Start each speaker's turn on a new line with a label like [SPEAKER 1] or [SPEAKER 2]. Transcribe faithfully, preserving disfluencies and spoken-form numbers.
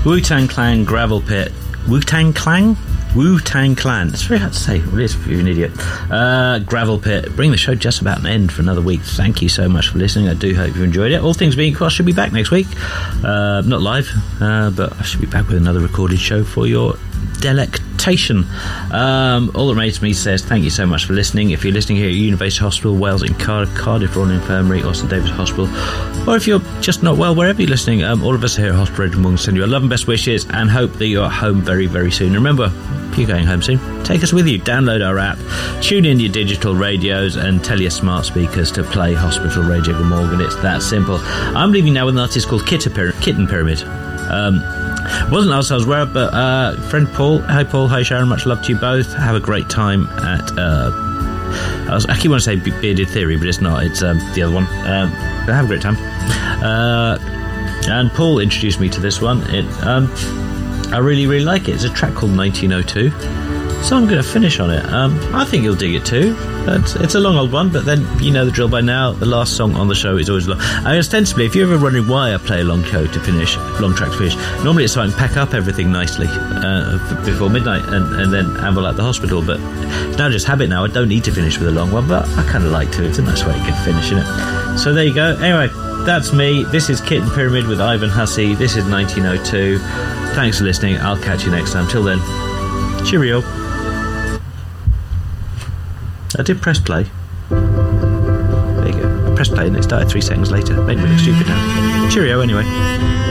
[SPEAKER 1] Wu-Tang Clan, Gravel Pit. Wu-Tang Clan? Wu-Tang Clan. It's very hard to say. It is if you're an idiot. Uh, Gravel Pit. Bring the show just about an end for another week. Thank you so much for listening. I do hope you enjoyed it. All things being equal, I should be back next week. Uh, not live, uh, but I should be back with another recorded show for your delectation. Um, all that remains to me says thank you so much for listening. If you're listening here at University Hospital, Wales in Cardiff, Cardiff Royal Infirmary, or St David's Hospital, or if you're just not well, wherever you're listening, um, all of us here at Hospital Radio will send you a love and best wishes and hope that you're home very, very soon. Remember, if you're going home soon, take us with you. Download our app, tune in your digital radios, and tell your smart speakers to play Hospital Radio Glamorgan. It's that simple. I'm leaving now with an artist called Kitten Pyramid. Um, wasn't last I was aware of, but uh, friend Paul. Hi Paul, hi Sharon, much love to you both. Have a great time at uh, I, was, I keep want to say Bearded Theory, but it's not, it's um, the other one. Um, but have a great time. Uh, and Paul introduced me to this one. It um, I really really like it. It's a track called nineteen oh two, so I'm going to finish on it. um, I think you'll dig it too. It's, it's a long old one, but then you know the drill by now. The last song on the show is always long. I mean, ostensibly, if you're ever wondering why I play a long show to finish, long track to finish, normally it's so I can pack up everything nicely uh, f- before midnight and, and then amble out the hospital. But it's now just habit now. I don't need to finish with a long one, but I kind of like to. It's a nice way to get finishing it. So there you go. Anyway, that's me. This is Kitten Pyramid with Ivan Hussey. This is nineteen oh two. Thanks for listening. I'll catch you next time. Till then, cheerio. I did press play. There you go. I pressed play and it started three seconds later. Made me look stupid now. Cheerio anyway.